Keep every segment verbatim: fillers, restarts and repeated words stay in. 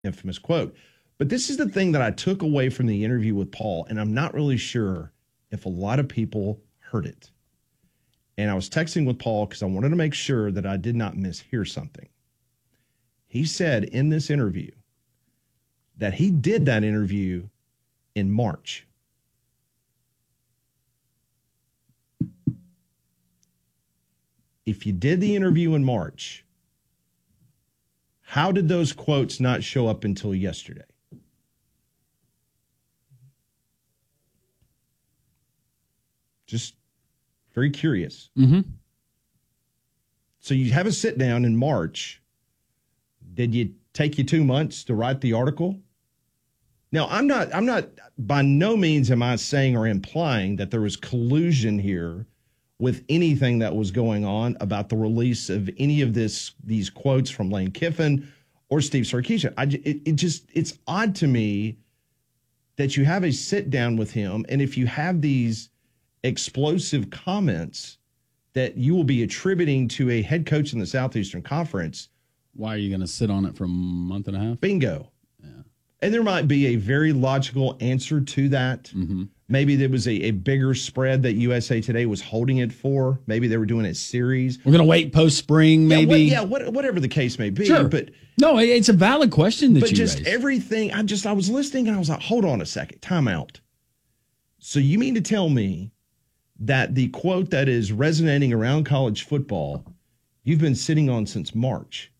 infamous quote. But this is the thing that I took away from the interview with Paul, and I'm not really sure if a lot of people heard it. And I was texting with Paul because I wanted to make sure that I did not mishear something. He said in this interview that he did that interview in March. If you did the interview in March, how did those quotes not show up until yesterday? Just very curious. Mm-hmm. So you have a sit down in March. Did you take you two months to write the article? Now, I'm not, I'm not, by no means am I saying or implying that there was collusion here with anything that was going on about the release of any of this, these quotes from Lane Kiffin or Steve Sarkisian. I, it, it just, it's odd to me that you have a sit down with him. And if you have these explosive comments that you will be attributing to a head coach in the Southeastern Conference. Why are you going to sit on it for a month and a half? Bingo. Yeah. And there might be a very logical answer to that. Mm-hmm. Maybe there was a, a bigger spread that U S A Today was holding it for. Maybe they were doing a series. We're going to wait post-spring, maybe. Yeah, what, yeah what, whatever the case may be. Sure. But no, it's a valid question that but you just raised. everything, I just, I was listening and I was like, hold on a second, time out. So you mean to tell me that the quote that is resonating around college football, you've been sitting on since March,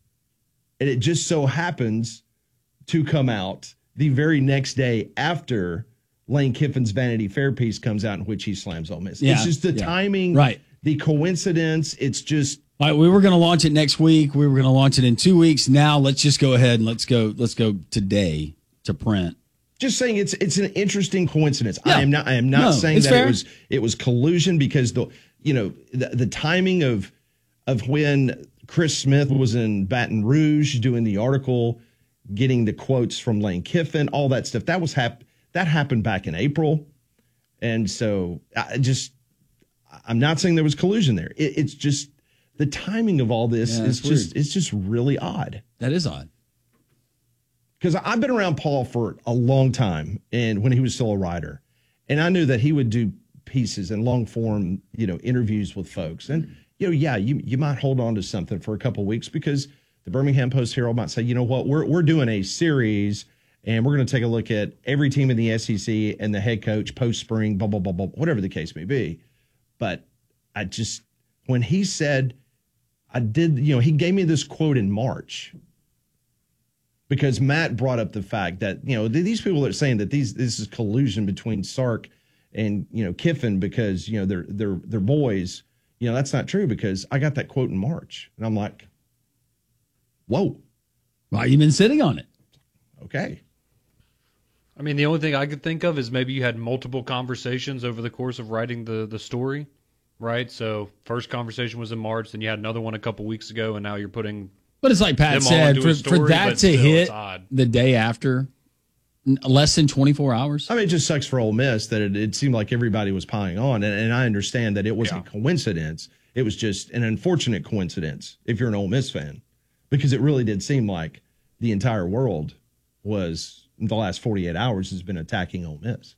and it just so happens to come out the very next day after Lane Kiffin's Vanity Fair piece comes out in which he slams Ole Miss. Yeah, it's just the yeah. timing, right? The coincidence. It's just. All right, we were going to launch it next week. We were going to launch it in two weeks. Now let's just go ahead and let's go. Let's go today to print. Just saying, it's it's an interesting coincidence. Yeah. I am not. I am not No, saying that fair. it was it was collusion because the you know the, the timing of of when Chris Smith was in Baton Rouge doing the article, getting the quotes from Lane Kiffin, all that stuff. That was hap- that happened back in April, and so I just I'm not saying there was collusion there. It, it's just the timing of all this Yeah, is that's just weird. it's just really odd. That is odd. Because I've been around Paul for a long time, and when he was still a writer, and I knew that he would do pieces and long form, you know, interviews with folks. And, you know, yeah, you you might hold on to something for a couple of weeks because the Birmingham Post Herald might say, you know what, we're we're doing a series and we're going to take a look at every team in the S E C and the head coach post spring, blah, blah, blah, blah, whatever the case may be. But I just, when he said, I did, you know, he gave me this quote in March. Because Matt brought up the fact that, you know, these people are saying that these this is collusion between Sark and, you know, Kiffin because, you know, they're they're they're boys. You know, that's not true because I got that quote in March. And I'm like, whoa. Why you been sitting on it? Okay. I mean, the only thing I could think of is maybe you had multiple conversations over the course of writing the, the story, right? So first conversation was in March, then you had another one a couple weeks ago, and now you're putting But it's like Pat them all said, into for, a story, for that but to still, hit it's odd. the day after, n- less than twenty-four hours. I mean, it just sucks for Ole Miss that it, it seemed like everybody was piling on. And, and I understand that it wasn't Yeah. a coincidence. It was just an unfortunate coincidence if you're an Ole Miss fan, because it really did seem like the entire world was, in the last forty-eight hours, has been attacking Ole Miss.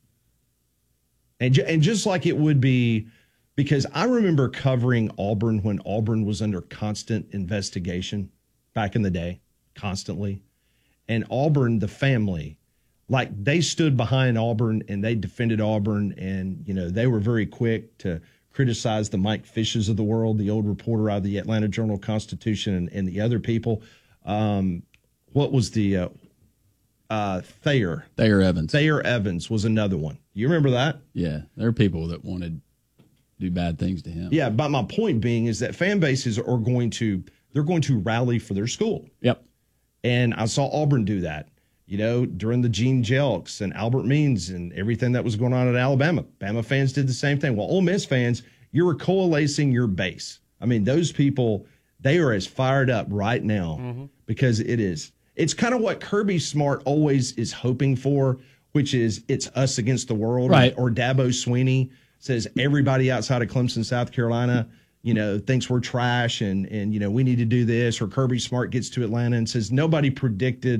And, ju- and just like it would be, because I remember covering Auburn when Auburn was under constant investigation back in the day, constantly. And Auburn, the family, like they stood behind Auburn and they defended Auburn. And, you know, they were very quick to criticize the Mike Fishes of the world, the old reporter out of the Atlanta Journal-Constitution, and, and the other people. Um, what was the uh, uh, Thayer? Thayer Evans. Thayer Evans was another one. You remember that? Yeah, there are people that wanted to do bad things to him. Yeah, but my point being is that fan bases are going to, they're going to rally for their school. Yep. And I saw Auburn do that, you know, during the Gene Jelks and Albert Means and everything that was going on at Alabama. Bama fans did the same thing. Well, Ole Miss fans, you're coalescing your base. I mean, those people, they are as fired up right now mm-hmm. because it is. It's kind of what Kirby Smart always is hoping for, which is it's us against the world. Right. Or, or Dabo Sweeney says everybody outside of Clemson, South Carolina, you know, thinks we're trash and, and, you know, we need to do this, or Kirby Smart gets to Atlanta and says, nobody predicted